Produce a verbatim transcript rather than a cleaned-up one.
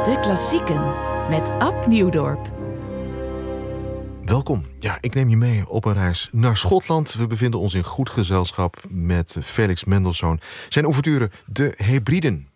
De Klassieken met Ab Nieuwdorp. Welkom. Ja, ik neem je mee op een reis naar Schotland. We bevinden ons in goed gezelschap met Felix Mendelssohn. Zijn ouverture De Hebriden.